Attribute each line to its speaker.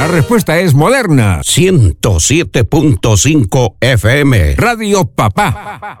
Speaker 1: La respuesta es Moderna.
Speaker 2: 107.5 FM.
Speaker 1: Radio Papá.